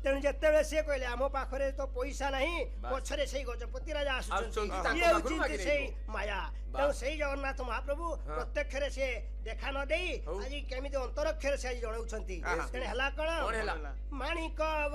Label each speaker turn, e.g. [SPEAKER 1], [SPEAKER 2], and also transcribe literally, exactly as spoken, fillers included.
[SPEAKER 1] तेणु जिते सी कहले आम पाखे तो पैसा ना पछरे से गजपति राजा आसुच्च माया तेणु से जगन्नाथ महाप्रभु प्रत्यक्ष से देखा न दे आज केमी अंतरक्षर से आज जनाऊँ माणिक